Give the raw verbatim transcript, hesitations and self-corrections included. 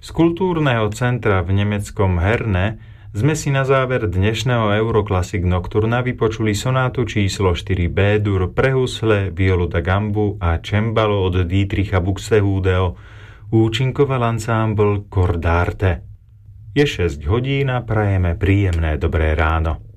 Z kultúrneho centra v nemeckom Herne sme si na záver dnešného Euroclassic Nocturna vypočuli sonátu číslo štyri B-dur pre husle, violu da gambu a cembalo od Dietricha Buxtehudeo. Účinkoval ansámbl Cordarte. Je šesť hodín a prajeme príjemné dobré ráno.